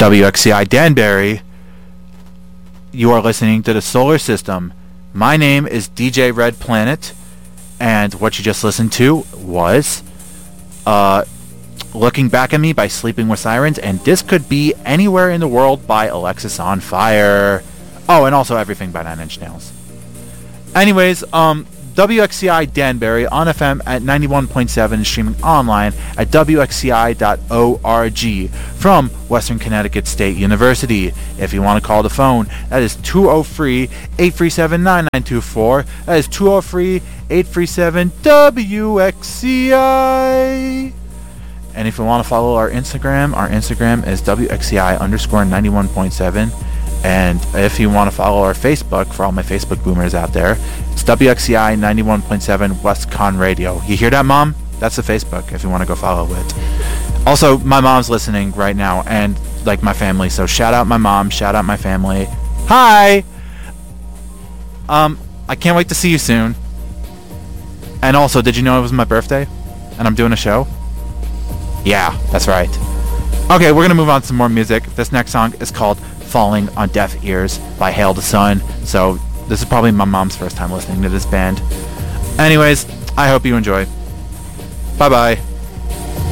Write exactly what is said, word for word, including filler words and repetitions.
W X C I Danbury. You are listening to the Solar System. My name is D J Red Planet, and what you just listened to was uh, Looking Back at Me by Sleeping with Sirens, and This Could Be Anywhere in the World by Alexis on Fire. Oh, and also Everything by Nine Inch Nails. Anyways, um, W X C I Danbury on F M at ninety-one point seven, streaming online at W X C I dot org from Western Connecticut State University. If you want to call the phone, that is two oh three, eight three seven, nine nine two four. That is two oh three, eight three seven, W X C I. And if you want to follow our Instagram, our Instagram is W X C I underscore ninety-one point seven. And if you want to follow our Facebook, for all my Facebook boomers out there, it's W X C I ninety-one point seven WestCon Radio. You hear that, Mom? That's the Facebook if you want to go follow it. Also, my mom's listening right now, and like my family, so shout out my mom, shout out my family. Hi! Um, I can't wait to see you soon. And also, did you know it was my birthday? And I'm doing a show? Yeah, that's right. Okay, we're going to move on to some more music. This next song is called Falling on Deaf Ears by Hail the Sun. So this is probably my mom's first time listening to this band. Anyways, I hope you enjoy. Bye bye.